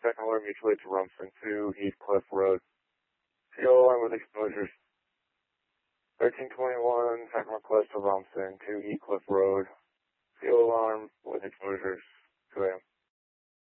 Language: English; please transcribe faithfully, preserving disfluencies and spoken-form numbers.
second alert mutually to Rumson, two Heathcliff Road. Field alarm with exposures. thirteen twenty-one, second request to Rumson, two Heathcliff Road. Field alarm with exposures.